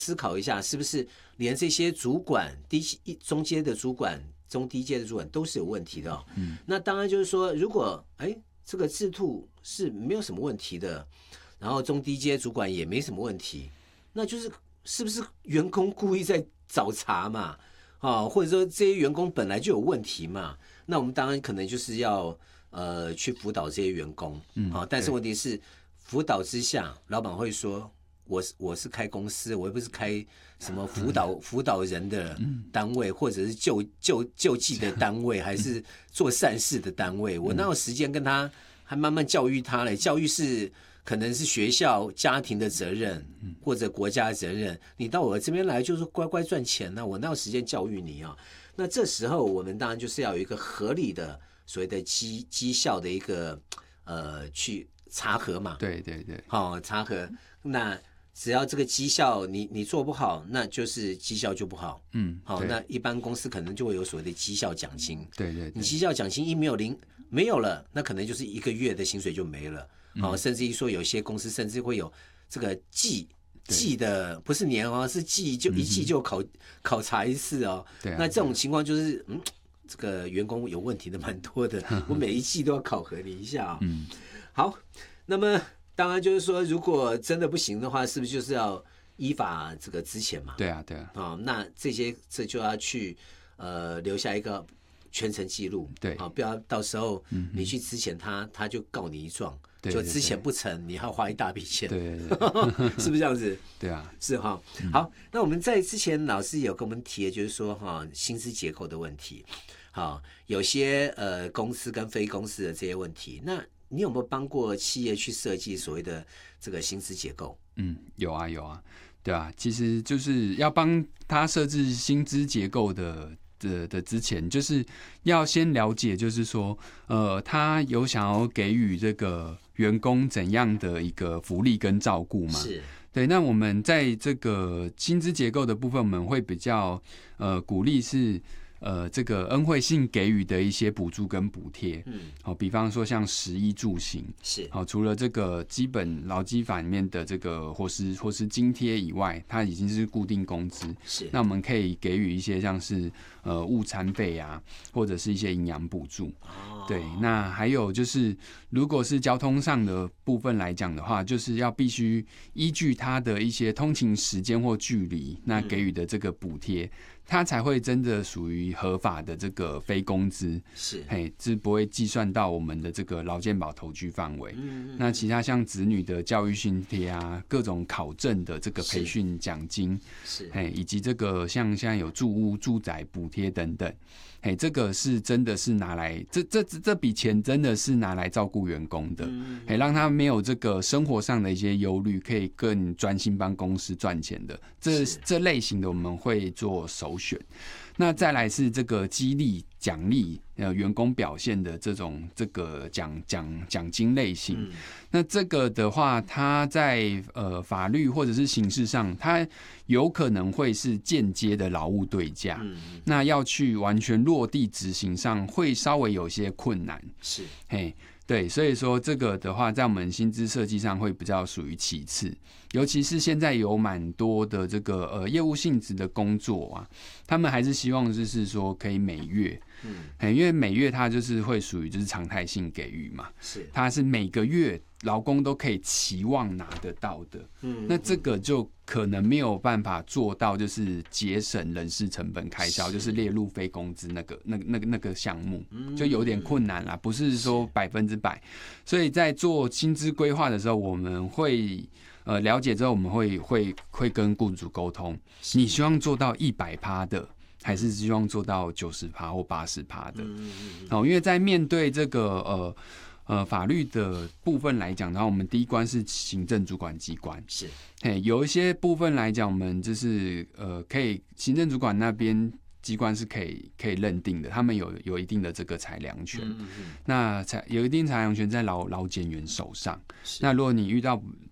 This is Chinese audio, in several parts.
思考一下，是不是连这些主管、中阶的主管、中低阶的主管都是有问题的哦。那当然就是说，如果这个制度是没有什么问题的，然后中低阶主管也没什么问题，那是不是员工故意在找茬嘛？或者说这些员工本来就有问题嘛？那我们当然可能就是要去辅导这些员工，但是问题是辅导之下，老板会说我是开公司，我又不是开什么辅导人的单位，或者是救济的单位，还是做善事的单位，我哪有时间跟他还慢慢教育他嘞？教育是可能是学校、家庭的责任，或者国家的责任。你到我这边来就是乖乖赚钱呢，我哪有时间教育你啊？那这时候我们当然就是要有一个合理的所谓的绩效的一个去查核嘛。 对， 查核。那只要这个绩效你做不好，那就是绩效就不好。那一般公司可能就会有所谓的绩效奖金。对，你绩效奖金一没有了，那可能就是1个月的薪水就没了。甚至于说有些公司甚至会有这个季的，不是年是季，就一季就考察一次哦。那这种情况就是这个员工有问题的蛮多的，我每一季都要考核你一下啊。好，那么当然就是说，如果真的不行的话，是不是就是要依法这个资遣嘛？ 对啊。 那这就要去留下一个全程记录，对，不要到时候你去资遣他就告你一状，就资遣不成，你还要花一大笔钱，对，是不是这样子？ 对啊， 是哈。好，那我们在之前老师有跟我们提的就是说薪资结构的问题，有些公司跟非公司的这些问题，那你有没有帮过企业去设计所谓的这个薪资结构？ 有啊，对啊，其实就是要帮他设置薪资结构的之前，就是要先了解，就是说，他有想要给予这个员工怎样的一个福利跟照顾嘛？是。对，那我们在这个薪资结构的部分，我们会比较鼓励是。这个恩惠性给予的一些补助跟补贴，比方说像食衣住行，是，除了这个基本劳基法里面的这个伙食津贴以外，它已经是固定工资，是，那我们可以给予一些像是误餐费啊，或者是一些营养补助，对，那还有就是如果是交通上的部分来讲的话，就是要必须依据它的一些通勤时间或距离，那给予的这个补贴。它才会真的属于合法的这个非工资，是，是不会计算到我们的这个劳健保投据范围。那其他像子女的教育津贴啊，各种考证的这个培训奖金，是，以及这个像现在有住宅补贴等等。这个是真的是拿来这笔钱真的是拿来照顾员工的，让他没有这个生活上的一些忧虑，可以更专心帮公司赚钱的。这类型的我们会做首选。那再来是这个激励奖励员工表现的这个奖金类型。那这个的话，它在法律或者是刑事上，它有可能会是间接的劳务对价。那要去完全落地执行上，会稍微有些困难。是，对，所以说这个的话，在我们薪资设计上会比较属于其次，尤其是现在有蛮多的这个业务性质的工作啊，他们还是希望就是说可以每月，因为每月它就是会属于就是常态性给予嘛，是，它是每个月劳工都可以期望拿得到的，那这个就可能没有办法做到，就是节省人事成本开销，就是列入非工资那个项目，就有点困难啦，不是说100%。所以在做薪资规划的时候，我们会了解之后，我们会跟雇主沟通，你希望做到100%的。还是希望做到90%或80%的，因为在面对这个法律的部分来讲的话，我们第一关是行政主管机关，是，有一些部分来讲，我们就是可以行政主管那边机关是可以认定的，他们有一定的这个裁量权，那有一定裁量权在劳检员手上。那如果你遇到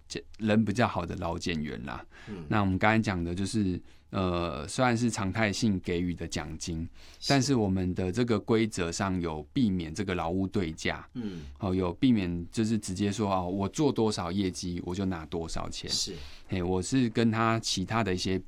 人比较好的劳检员啦。那我们刚才讲的就是虽然是常态性给予的奖金，但是我们的这个规则上有避免这个劳务对价，有避免就是直接说我做多少业绩我就拿多少钱， 是， 我是跟他其他的一些